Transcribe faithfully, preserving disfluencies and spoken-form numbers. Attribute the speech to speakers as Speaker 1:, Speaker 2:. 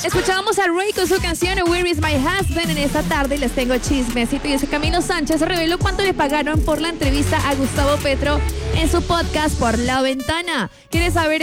Speaker 1: Escuchábamos a Ray con su canción Where is my husband. En esta tarde les tengo chismecito y dice Camilo Sánchez reveló cuánto le pagaron por la entrevista a Gustavo Petro en su podcast Por la Ventana. ¿Quieres saber